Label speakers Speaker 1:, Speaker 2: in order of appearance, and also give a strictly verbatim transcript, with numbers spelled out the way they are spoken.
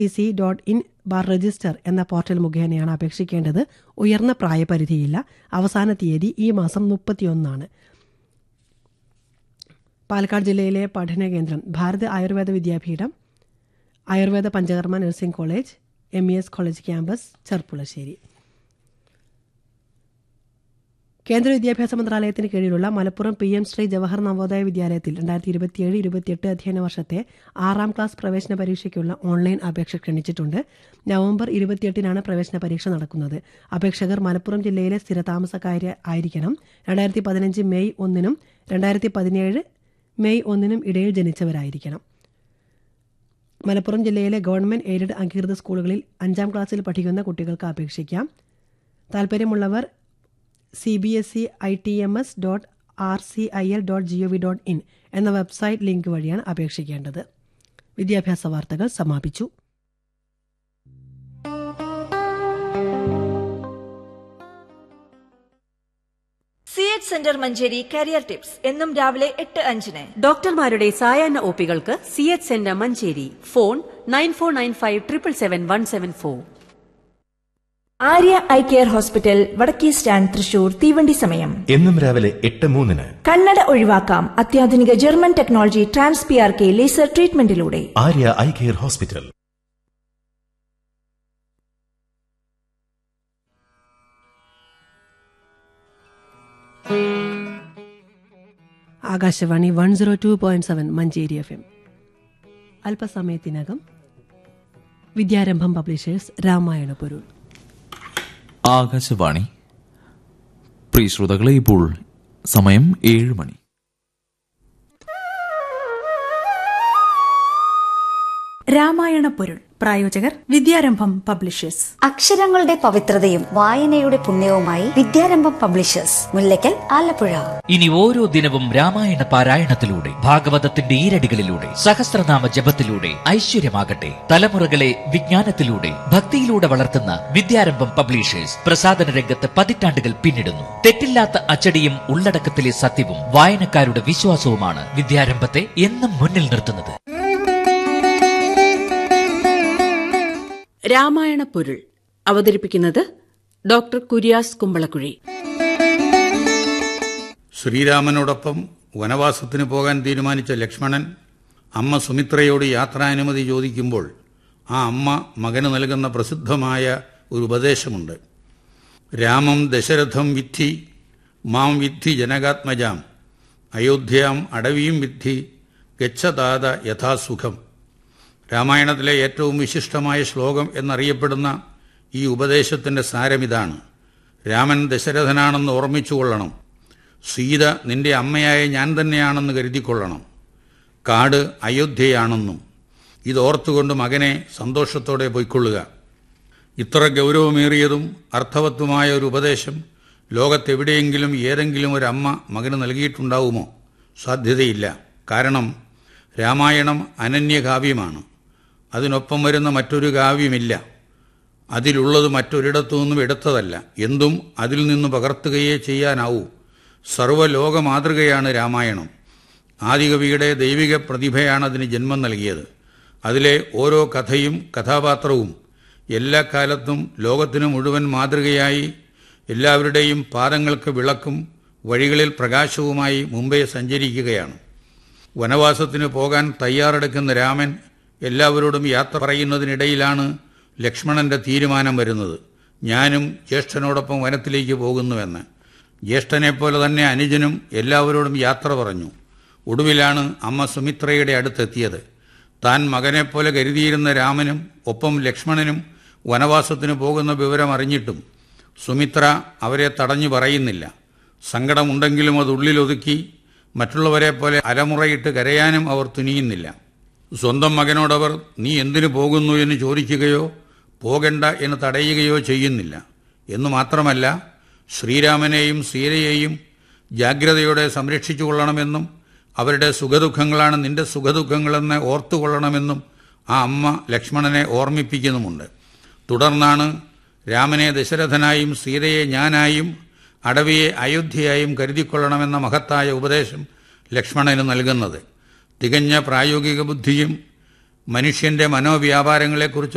Speaker 1: C dot in bar register എന്ന portal മുഖേനയാണ് അപേക്ഷിക്കേണ്ടത്. ഉയർന്ന പ്രായപരിധിയില്ല. അവസാന തീയതി ഈ മാസം മുപ്പത്തിയൊന്നാണ്. പാലക്കാട് ജില്ലയിലെ പഠന കേന്ദ്രം ഭാരത് ആയുർവേദ വിദ്യാപീഠം, Ayurveda panchakarma nursing college, M E S college campus, Cherpulassery. കേന്ദ്ര വിദ്യാഭ്യാസ മന്ത്രാലയത്തിന് കീഴിലുള്ള മലപ്പുറം പി എം ശ്രീ ജവഹർ നവോദയ വിദ്യാലയത്തിൽ രണ്ടായിരത്തി ഇരുപത്തിയേഴ് ഇരുപത്തിയെട്ട് അധ്യയന വർഷത്തെ ആറാം ക്ലാസ് പ്രവേശന പരീക്ഷയ്ക്കുള്ള ഓൺലൈൻ അപേക്ഷ ക്ഷണിച്ചിട്ടുണ്ട്. നവംബർ ഇരുപത്തിയെട്ടിനാണ് പ്രവേശന പരീക്ഷ നടക്കുന്നത്. അപേക്ഷകർ മലപ്പുറം ജില്ലയിലെ സ്ഥിരതാമസക്കാരെ ആയിരിക്കണം. രണ്ടായിരത്തി പതിനഞ്ച് മെയ് ഒന്നിനും രണ്ടായിരത്തി പതിനേഴ് മെയ് ഒന്നിനും ഇടയിൽ ജനിച്ചവരായിരിക്കണം. മലപ്പുറം ജില്ലയിലെ ഗവൺമെന്റ് എയ്ഡഡ് അംഗീകൃത സ്കൂളുകളിൽ അഞ്ചാം ക്ലാസ്സിൽ പഠിക്കുന്ന കുട്ടികൾക്ക് അപേക്ഷിക്കാം. താൽപ്പര്യമുള്ളവർ C B S E I T M S dot R C I L dot G O V dot in എന്ന വെബ്സൈറ്റ് ലിങ്ക് വഴിയാണ് അപേക്ഷിക്കേണ്ടത്. വിദ്യാഭ്യാസ വാർത്തകൾ സമാപിച്ചു.
Speaker 2: C H centre Manjeri career tips എന്നും രാവിലെ എട്ട് അഞ്ചിന്.
Speaker 3: ഡോക്ടർമാരുടെ സായാഹ്ന ഒപികൾക്ക് C H centre Manjeri. Phone nine four nine five triple seven one seven four.
Speaker 2: Arya eye care hospital വടക്കേ സ്റ്റാൻഡ് തൃശൂർ. തീവണ്ടി സമയം
Speaker 4: എന്നും രാവിലെ എട്ട് മൂന്നിന്.
Speaker 2: കണ്ണട ഒഴിവാക്കാം അത്യാധുനിക German technology trans P R K laser ട്രീറ്റ്മെന്റിലൂടെ.
Speaker 4: Arya eye care hospital.
Speaker 1: Akashvani one zero two point seven Manjeri F M. അല്പസമയത്തിനകം വിദ്യാരംഭം പബ്ലിഷേഴ്സ് രാമായണ പൊരുൾ.
Speaker 5: ആകാശവാണി. പ്രിയ ശ്രോതാക്കളെ, ഇപ്പോൾ സമയം ഏഴ് മണി.
Speaker 6: രാമായണ പൊരുൾ. പ്രായോജകർ വിദ്യാരംഭം പബ്ലിഷേഴ്സ്.
Speaker 7: അക്ഷരങ്ങളുടെ പവിത്രതയും വായനയുടെ പുണ്യവുമായി വിദ്യാരംഭം പബ്ലിഷേഴ്സ്, മുല്ലയ്ക്കൽ, ആലപ്പുഴ.
Speaker 8: ഇനി ഓരോ ദിനവും രാമായണ പാരായണത്തിലൂടെ, ഭാഗവതത്തിന്റെ ഈരടികളിലൂടെ, സഹസ്രനാമ ജപത്തിലൂടെ ഐശ്വര്യമാകട്ടെ. തലമുറകളെ വിജ്ഞാനത്തിലൂടെ, ഭക്തിയിലൂടെ വളർത്തുന്ന വിദ്യാരംഭം പബ്ലിഷേഴ്സ് പ്രസാധന രംഗത്ത് പതിറ്റാണ്ടുകൾ പിന്നിടുന്നു. തെറ്റില്ലാത്ത അച്ചടിയും ഉള്ളടക്കത്തിലെ സത്യവും വായനക്കാരുടെ വിശ്വാസവുമാണ് വിദ്യാരംഭത്തെ എന്നും മുന്നിൽ നിർത്തുന്നത്.
Speaker 3: രാമായണ പൊരുൾ അവതരിപ്പിക്കുന്നത് ഡോക്ടർ കുര്യാസ് കുമ്പളക്കുഴി.
Speaker 9: ശ്രീരാമനോടൊപ്പം വനവാസത്തിന് പോകാൻ തീരുമാനിച്ച ലക്ഷ്മണൻ അമ്മ സുമിത്രയോട് യാത്രാനുമതി ചോദിക്കുമ്പോൾ ആ അമ്മ മകന് നൽകുന്ന പ്രസിദ്ധമായ ഒരു ഉപദേശമുണ്ട്. രാമം ദശരഥം വിദ്ധി മാം വിദ്ധി ജനകാത്മജാം അയോധ്യാം അടവിയും വിദ്ധി ഗച്ഛതാത യഥാസുഖം. രാമായണത്തിലെ ഏറ്റവും വിശിഷ്ടമായ ശ്ലോകം എന്നറിയപ്പെടുന്ന ഈ ഉപദേശത്തിൻ്റെ സാരമിതാണ്. രാമൻ ദശരഥനാണെന്ന് ഓർമ്മിച്ചുകൊള്ളണം. സീത നിന്റെ അമ്മയായ ഞാൻ തന്നെയാണെന്ന് കരുതിക്കൊള്ളണം. കാട് അയോധ്യയാണെന്നും ഇതോർത്തുകൊണ്ട് മകനെ സന്തോഷത്തോടെ പൊയ്ക്കൊള്ളുക. ഇത്ര ഗൗരവമേറിയതും അർത്ഥവത്തുമായ ഒരു ഉപദേശം ലോകത്തെവിടെയെങ്കിലും ഏതെങ്കിലും ഒരു അമ്മ മകന് നൽകിയിട്ടുണ്ടാവുമോ? സാധ്യതയില്ല. കാരണം രാമായണം അനന്യകാവ്യമാണ്. അതിനൊപ്പം വരുന്ന മറ്റൊരു കാവ്യമില്ല. അതിലുള്ളത് മറ്റൊരിടത്തു നിന്നും എടുത്തതല്ല. എന്തും അതിൽ നിന്ന് പകർത്തുകയേ ചെയ്യാനാവൂ. സർവ്വലോക മാതൃകയാണ് രാമായണം. ആദികവിയുടെ ദൈവിക പ്രതിഭയാണ് അതിന് ജന്മം നൽകിയത്. അതിലെ ഓരോ കഥയും കഥാപാത്രവും എല്ലാ കാലത്തും ലോകത്തിനു മുഴുവൻ മാതൃകയായി എല്ലാവരുടെയും പാദങ്ങൾക്ക് വിളക്കും വഴികളിൽ പ്രകാശവുമായി മുമ്പേ സഞ്ചരിക്കുകയാണ്. വനവാസത്തിന് പോകാൻ തയ്യാറെടുക്കുന്ന രാമൻ എല്ലാവരോടും യാത്ര പറയുന്നതിനിടയിലാണ് ലക്ഷ്മണന്റെ തീരുമാനം വരുന്നത്. ഞാനും ജ്യേഷ്ഠനോടൊപ്പം വനത്തിലേക്ക് പോകുന്നുവെന്ന്. ജ്യേഷ്ഠനെപ്പോലെ തന്നെ അനുജനും എല്ലാവരോടും യാത്ര പറഞ്ഞു. ഒടുവിലാണ് അമ്മ സുമിത്രയുടെ അടുത്തെത്തിയത്. താൻ മകനെപ്പോലെ കരുതിയിരുന്ന രാമനും ഒപ്പം ലക്ഷ്മണനും വനവാസത്തിന് പോകുന്ന വിവരം അറിഞ്ഞിട്ടും സുമിത്ര അവരെ തടഞ്ഞു പറയുന്നില്ല. സങ്കടമുണ്ടെങ്കിലും അത് ഉള്ളിലൊതുക്കി മറ്റുള്ളവരെ പോലെ അലമുറയിട്ട് കരയാനും അവർ തുനിയുന്നില്ല. സ്വന്തം മകനോടവർ നീ എന്തിനു പോകുന്നു എന്ന് ചോദിക്കുകയോ പോകണ്ട എന്ന് തടയുകയോ ചെയ്യുന്നില്ല. എന്നു മാത്രമല്ല, ശ്രീരാമനെയും സീതയെയും ജാഗ്രതയോടെ സംരക്ഷിച്ചു കൊള്ളണമെന്നും അവരുടെ സുഖദുഃഖങ്ങളാണ് നിന്റെ സുഖദുഃഖങ്ങളെന്ന് ഓർത്തുകൊള്ളണമെന്നും ആ അമ്മ ലക്ഷ്മണനെ ഓർമ്മിപ്പിക്കുന്നുമുണ്ട്. തുടർന്നാണ് രാമനെ ദശരഥനായും സീതയെ ഞാനായും അടവിയെ അയോധ്യയായും കരുതിക്കൊള്ളണമെന്ന മഹത്തായ ഉപദേശം ലക്ഷ്മണന് നൽകുന്നത്. തികഞ്ഞ പ്രായോഗിക ബുദ്ധിയും മനുഷ്യന്റെ മനോവ്യാപാരങ്ങളെക്കുറിച്ച്